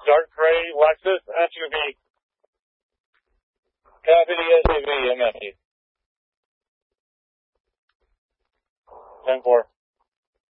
dark gray Lexus SUV. Copy the SUV, MFU. 10-4.